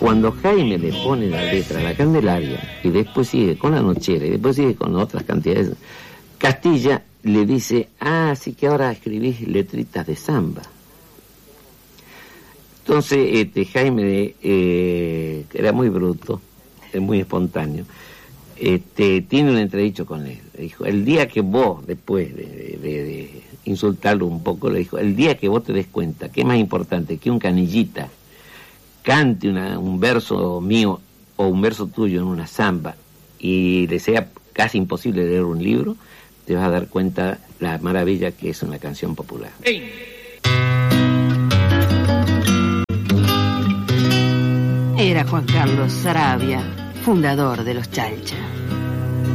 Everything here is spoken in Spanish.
Cuando Jaime le pone la letra a la Candelaria y después sigue con la Nochera y después sigue con otras cantidades, Castilla le dice, así que ahora escribís letritas de samba. Entonces Jaime era muy bruto, muy espontáneo. Tiene un entredicho con él. Le dijo, el día que vos, después de insultarlo un poco, le dijo, el día que vos te des cuenta que es más importante que un canillita cante un verso mío o un verso tuyo en una samba y le sea casi imposible leer un libro, te vas a dar cuenta la maravilla que es una canción popular. Era Juan Carlos Saravia, fundador de los Chalcha.